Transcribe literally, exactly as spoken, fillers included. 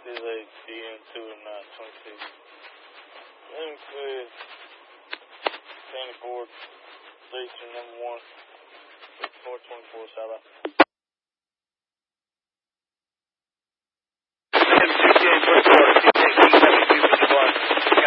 is a D M two and nine twenty-six. Limited. Sandy Ford. Station number one. four twenty-four South.